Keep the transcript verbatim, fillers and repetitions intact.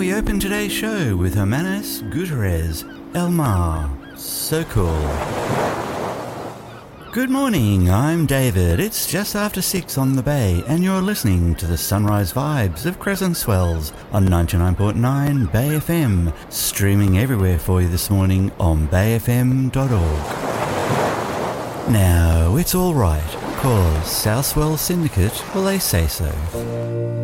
we open today's show with Hermanos Gutierrez, El Mar. So cool. Good morning, I'm David. It's just after six on the Bay, and you're listening to the Sunrise Vibes of Crescent Swells on ninety-nine point nine Bay F M, streaming everywhere for you this morning on bay f m dot org. Now, it's all right, cause Southwell Syndicate, well, they say so.